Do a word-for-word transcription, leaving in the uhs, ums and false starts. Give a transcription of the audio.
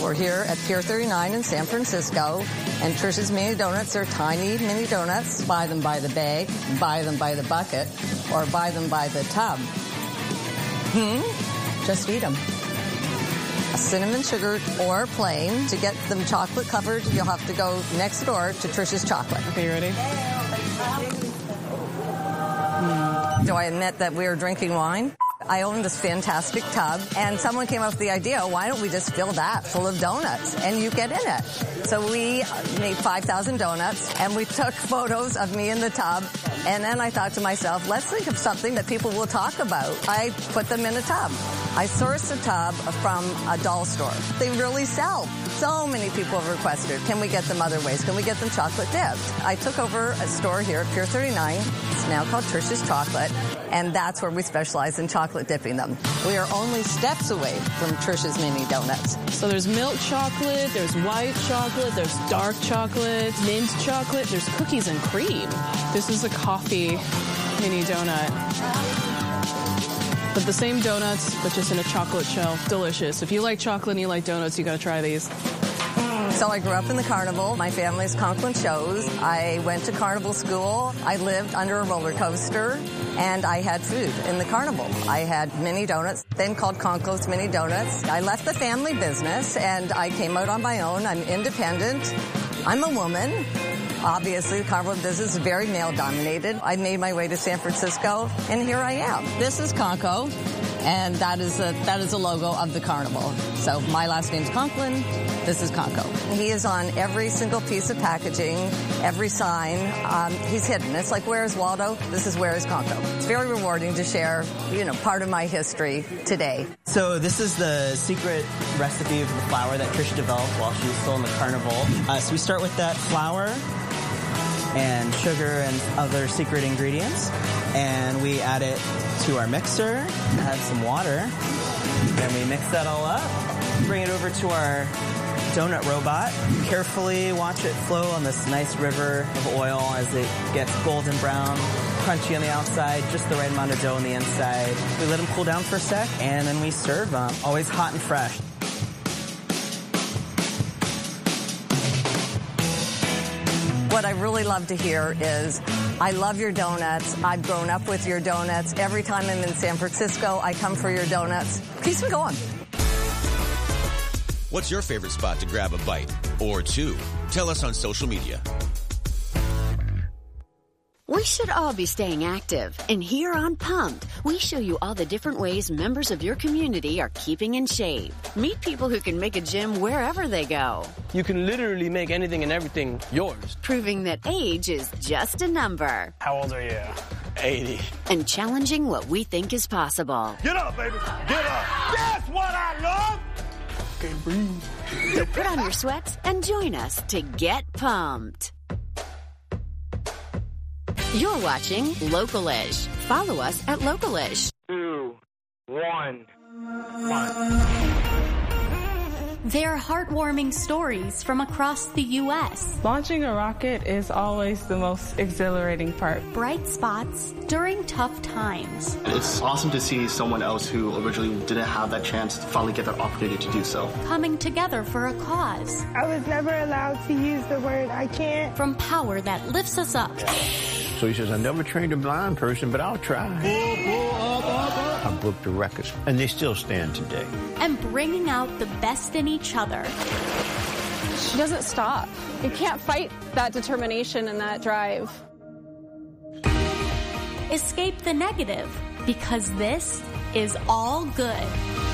We're here at Pier thirty-nine in San Francisco, and Trish's Mini Donuts are tiny mini donuts. Buy them by the bag, buy them by the bucket, or buy them by the tub. Hmm? Just eat them. A cinnamon sugar or plain. To get them chocolate covered, you'll have to go next door to Trish's Chocolate. Okay, you ready? Mm. Do I admit that we are drinking wine? I own this fantastic tub, and someone came up with the idea, why don't we just fill that full of donuts, and you get in it. So we made five thousand donuts, and we took photos of me in the tub, and then I thought to myself, let's think of something that people will talk about. I put them in a tub. I sourced a tub from a doll store. They really sell. So many people have requested, can we get them other ways? Can we get them chocolate dipped? I took over a store here at Pier thirty-nine. It's now called Trish's Chocolate, and that's where we specialize in chocolate dipping them. We are only steps away from Trish's Mini Donuts. So there's milk chocolate, there's white chocolate, there's dark chocolate, mint chocolate, there's cookies and cream. This is a coffee mini donut. But the same donuts, but just in a chocolate shell. Delicious. If you like chocolate and you like donuts, you gotta try these. So I grew up in the carnival. My family's Conklin shows. I went to carnival school. I lived under a roller coaster, and I had food in the carnival. I had mini donuts, then called Conkl's Mini Donuts. I left the family business, and I came out on my own. I'm independent. I'm a woman. Obviously, the carnival business is very male-dominated. I made my way to San Francisco, and here I am. This is Conco, and that is a, that is a logo of the carnival. So my last name's Conklin. This is Conco. He is on every single piece of packaging, every sign. Um, he's hidden. It's like, where is Waldo? This is where is Conco. It's very rewarding to share, you know, part of my history today. So this is the secret recipe of the flour that Trish developed while she was still in the carnival. Uh, so we start with that flour and sugar and other secret ingredients, and we add it to our mixer, add some water, and we mix that all up, bring it over to our donut robot, carefully watch it flow on this nice river of oil as it gets golden brown, crunchy on the outside, just the right amount of dough on the inside. We let them cool down for a sec, and then we serve them, always hot and fresh. What I really love to hear is, I love your donuts. I've grown up with your donuts. Every time I'm in San Francisco, I come for your donuts. Keep them going. What's your favorite spot to grab a bite or two? Tell us on social media. We should all be staying active, and here on Pumped, we show you all the different ways members of your community are keeping in shape. Meet people who can make a gym wherever they go. You can literally make anything and everything yours. Proving that age is just a number. How old are you? eighty. And challenging what we think is possible. Get up, baby. Get up. That's what I love. Can't breathe. So put on your sweats and join us to get pumped. You're watching Localish. Follow us at Localish. Two, one, one. They're heartwarming stories from across the U S Launching a rocket is always the most exhilarating part. Bright spots during tough times. It's awesome to see someone else who originally didn't have that chance to finally get that opportunity to do so. Coming together for a cause. I was never allowed to use the word I can't. From power that lifts us up. So he says, I never trained a blind person, but I'll try. Pull, pull, up, up, up. I broke the records, and they still stand today. And bringing out the best in each other. She doesn't stop. You can't fight that determination and that drive. Escape the negative, because this is all good.